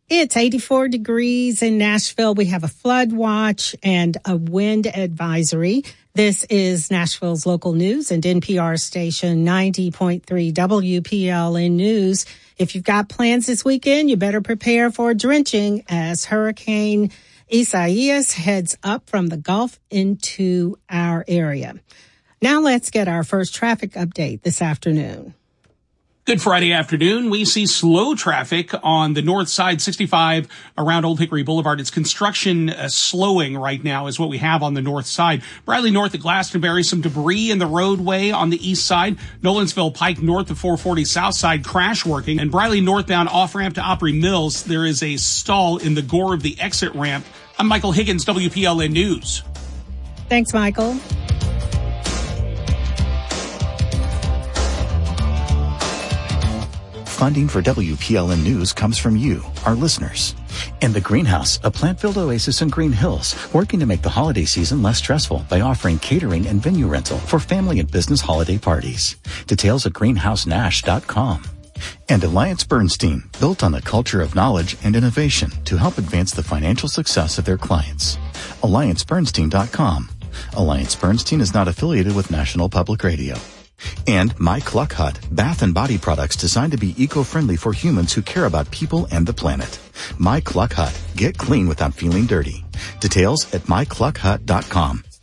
It's 84 degrees in Nashville. We have a flood watch and a wind advisory. This is Nashville's local news and NPR station 90.3 WPLN News. If you've got plans this weekend, you better prepare for drenching as Hurricane Isaias heads up from the Gulf into our area. Now let's get our first traffic update this afternoon. Good Friday afternoon. We see slow traffic on the north side, 65 around Old Hickory Boulevard. It's construction slowing right now is what we have on the north side. Bradley north of Glastonbury, some debris in the roadway on the east side. Nolensville Pike north of 440 south side, crash working. And Bradley northbound off-ramp to Opry Mills, there is a stall in the gore of the exit ramp. I'm Michael Higgins, WPLN News. Thanks, Michael. Funding for WPLN News comes from you, our listeners. And The Greenhouse, a plant-filled oasis in Green Hills, working to make the holiday season less stressful by offering catering and venue rental for family and business holiday parties. Details at greenhousenash.com. And Alliance Bernstein, built on the culture of knowledge and innovation to help advance the financial success of their clients. AllianceBernstein.com. Alliance Bernstein is not affiliated with National Public Radio. And My Cluck Hut, bath and body products designed to be eco-friendly for humans who care about people and the planet. My Cluck Hut, get clean without feeling dirty. Details at mycluckhut.com.